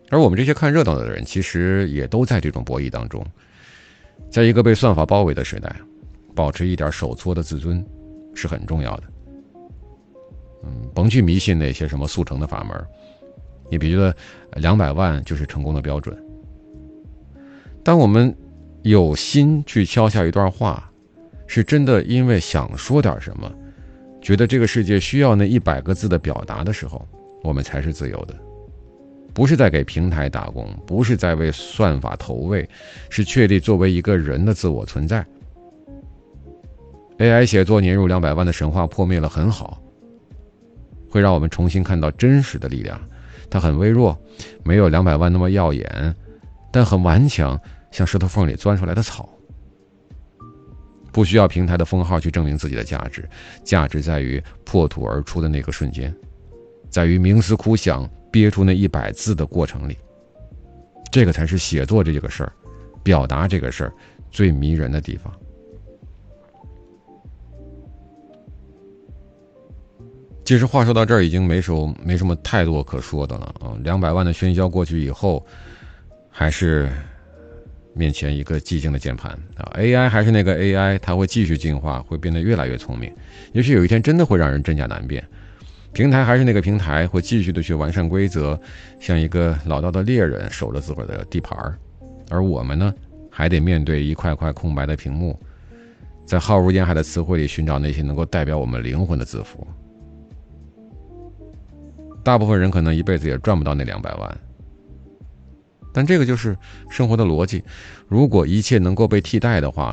而我们这些看热闹的人，其实也都在这种博弈当中。在一个被算法包围的时代，保持一点手搓的自尊是很重要的。甭去迷信那些什么速成的法门，你别觉得200万就是成功的标准。当我们有心去敲下一段话，是真的因为想说点什么，觉得这个世界需要那100个字的表达的时候，我们才是自由的。不是在给平台打工，不是在为算法投喂，是确立作为一个人的自我存在。AI 写作年入200万的神话破灭了，很好，会让我们重新看到真实的力量。它很微弱，没有200万那么耀眼，但很顽强，像石头缝里钻出来的草。不需要平台的封号去证明自己的价值，价值在于破土而出的那个瞬间，在于冥思苦想憋出那100字的过程里。这个才是写作这个事儿，表达这个事儿最迷人的地方。其实话说到这儿，已经没什么太多可说的了200万的喧嚣过去以后，还是面前一个寂静的键盘AI 还是那个 AI， 它会继续进化，会变得越来越聪明，也许有一天真的会让人真假难辨。平台还是那个平台，会继续的去完善规则，像一个老道的猎人守着自个儿的地盘。而我们呢，还得面对一块块空白的屏幕，在浩如烟海的词汇里寻找那些能够代表我们灵魂的字符。大部分人可能一辈子也赚不到那200万，但这个就是生活的逻辑。如果一切能够被替代的话，